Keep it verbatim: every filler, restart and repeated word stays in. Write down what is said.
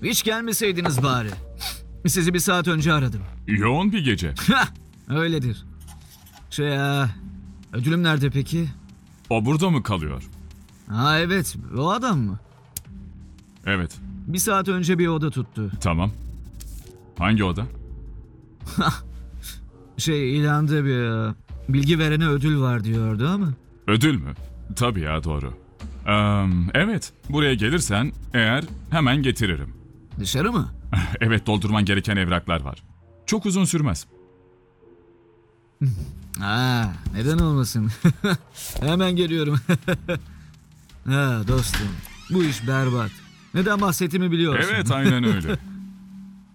Hiç gelmeseydiniz bari. Sizi bir saat önce aradım. Yoğun bir gece. Hah, öyledir. Şey ya, ödülüm nerede peki? O burada mı kalıyor? Ha evet, o adam mı? Evet. Bir saat önce bir oda tuttu. Tamam. Hangi oda? Şey ilanda bir e, bilgi verene ödül var diyordu ama. Ödül mü? Tabii ya, doğru. Eee, evet. Buraya gelirsen eğer hemen getiririm. Dışarı mı? Evet, doldurman gereken evraklar var. Çok uzun sürmez. Ha, neden olmasın? Hemen geliyorum. Ha dostum, bu iş berbat. Neden bahsettiğimi biliyorsun. Evet, aynen öyle.